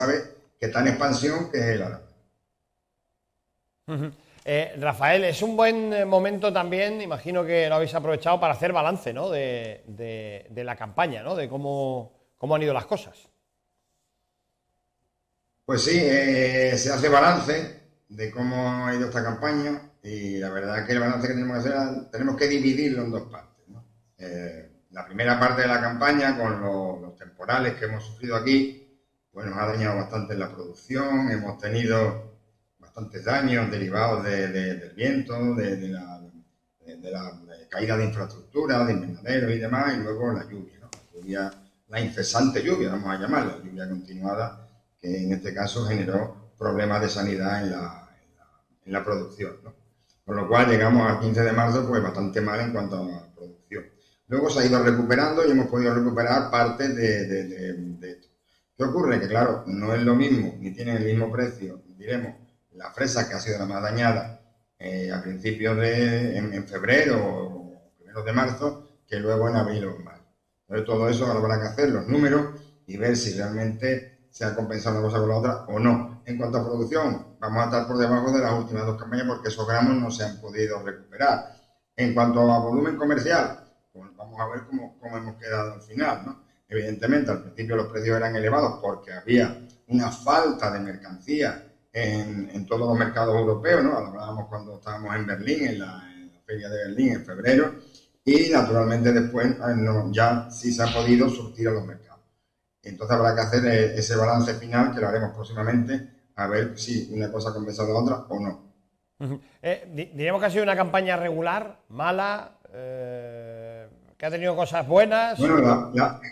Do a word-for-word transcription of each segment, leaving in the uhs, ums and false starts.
que está en expansión, que es el árabe. Uh-huh. Eh, Rafael, es un buen momento también, imagino que lo habéis aprovechado para hacer balance, ¿no? de, de, de la campaña, ¿no? De cómo, cómo han ido las cosas. Pues sí, eh, se hace balance de cómo ha ido esta campaña y la verdad es que el balance que tenemos que hacer, tenemos que dividirlo en dos partes, ¿no? Eh, la primera parte de la campaña, con los, los temporales que hemos sufrido aquí, pues nos ha dañado bastante la producción, hemos tenido bastantes daños derivados de, de, del viento, de, de, la, de, de la de caída de infraestructura, de invernaderos y demás, y luego la lluvia, ¿no? La lluvia, la incesante lluvia, vamos a llamarla, la lluvia continuada, que en este caso generó problemas de sanidad en la, en la, en la producción, ¿no? Con lo cual llegamos al quince de marzo pues bastante mal en cuanto a la producción. Luego se ha ido recuperando y hemos podido recuperar parte de, de, de, de esto. ¿Qué ocurre? Que claro, no es lo mismo, ni tienen el mismo precio, diremos, la fresa, que ha sido la más dañada eh, a principios de en, en febrero o primeros de marzo, que luego en abril o en mayo. Entonces todo eso ahora habrá que hacer los números y ver si realmente se ha compensado una cosa con la otra o no. En cuanto a producción, vamos a estar por debajo de las últimas dos campañas porque esos gramos no se han podido recuperar. En cuanto a volumen comercial, pues vamos a ver cómo, cómo hemos quedado al final, ¿no? Evidentemente, al principio los precios eran elevados porque había una falta de mercancía en, en todos los mercados europeos, ¿no? Hablábamos cuando estábamos en Berlín, en la, en la feria de Berlín en febrero, y naturalmente después no, ya sí se ha podido surtir a los mercados. Entonces habrá que hacer ese balance final, que lo haremos próximamente, a ver si una cosa compensa a la otra o no. Uh-huh. Eh, diríamos que ha sido una campaña regular, mala, eh, que ha tenido cosas buenas. Bueno, la, la,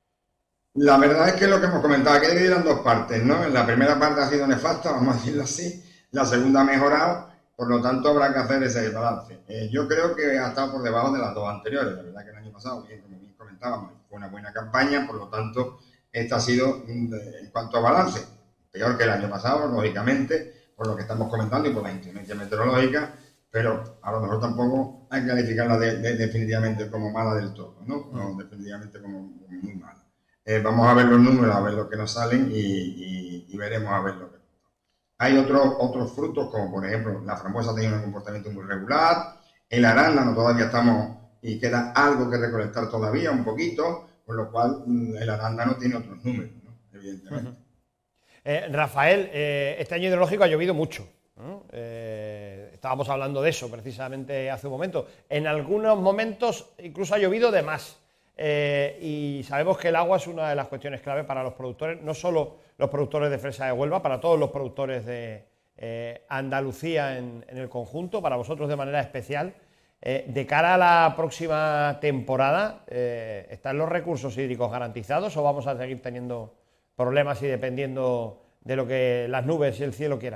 la verdad es que lo que hemos comentado, que dividido en dos partes, ¿no? La primera parte ha sido nefasta, vamos a decirlo así, la segunda ha mejorado, por lo tanto habrá que hacer ese balance. Eh, yo creo que ha estado por debajo de las dos anteriores. La verdad que el año pasado, bien, como bien comentábamos, fue una buena campaña, por lo tanto esta ha sido, en cuanto a balance, peor que el año pasado, lógicamente, por lo que estamos comentando y por las inclemencias meteorológicas, pero a lo mejor tampoco hay que calificarla de, de, definitivamente como mala del todo, ¿no? No, definitivamente como, como muy mala. Eh, vamos a ver los números, a ver lo que nos salen y, y, y veremos a ver lo que... Hay otros, otros frutos, como por ejemplo la frambuesa ha tenido un comportamiento muy regular, el arándano todavía estamos y queda algo que recolectar todavía, un poquito, con lo cual el arándano tiene otros números, ¿no? Evidentemente. Uh-huh. eh, Rafael, eh, este año hidrológico ha llovido mucho, ¿no? Eh, estábamos hablando de eso precisamente hace un momento. En algunos momentos incluso ha llovido de más. Eh, y sabemos que el agua es una de las cuestiones clave para los productores, no solo los productores de fresa de Huelva, para todos los productores de eh, Andalucía en, en el conjunto, para vosotros de manera especial. Eh, de cara a la próxima temporada, eh, ¿están los recursos hídricos garantizados o vamos a seguir teniendo problemas y dependiendo de lo que las nubes y el cielo quieran?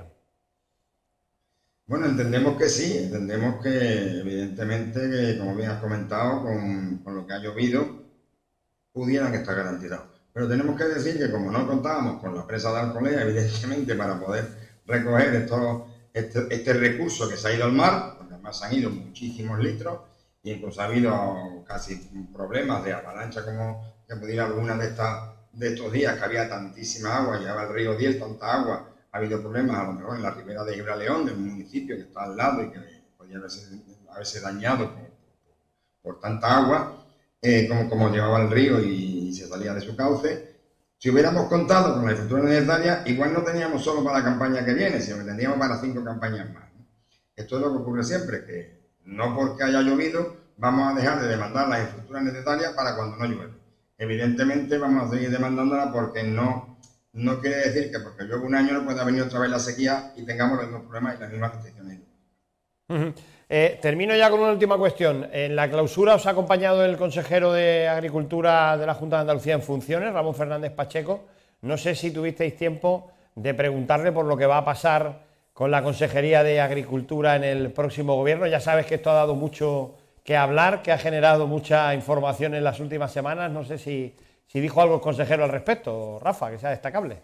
Bueno, entendemos que sí, entendemos que evidentemente, que, como bien has comentado, con, con lo que ha llovido, pudieran estar garantizados. Pero tenemos que decir que como no contábamos con la presa de Alcolea, evidentemente, para poder recoger esto, este, este recurso que se ha ido al mar, además han ido muchísimos litros y incluso ha habido casi problemas de avalancha, como que pudiera alguna de estas de estos días que había tantísima agua, llegaba el río Diel, tanta agua, ha habido problemas a lo mejor en la ribera de Gibraleón, del municipio que está al lado y que podía haberse, haberse dañado por, por tanta agua, eh, como, como llevaba el río y, y se salía de su cauce. Si hubiéramos contado con la infraestructura necesaria, igual no teníamos solo para la campaña que viene, sino que tendríamos para cinco campañas más. Esto es lo que ocurre siempre, que no porque haya llovido vamos a dejar de demandar las infraestructuras necesarias para cuando no llueve. Evidentemente vamos a seguir demandándola porque no, no quiere decir que porque llueve un año no pueda venir otra vez la sequía y tengamos los mismos problemas y las mismas restricciones. Uh-huh. Eh, termino ya con una última cuestión. En la clausura os ha acompañado el consejero de Agricultura de la Junta de Andalucía en funciones, Ramón Fernández Pacheco. No sé si tuvisteis tiempo de preguntarle por lo que va a pasar con la Consejería de Agricultura en el próximo gobierno. Ya sabes que esto ha dado mucho que hablar, que ha generado mucha información en las últimas semanas. No sé si, si dijo algo el consejero al respecto, Rafa, que sea destacable.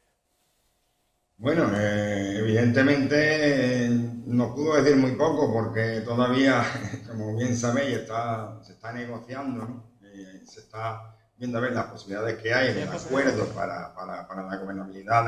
Bueno, eh, evidentemente eh, nos pudo decir muy poco porque todavía, como bien sabéis, está, se está negociando, ¿no? Eh, se está viendo a ver las posibilidades que hay de acuerdos para, para, para la gobernabilidad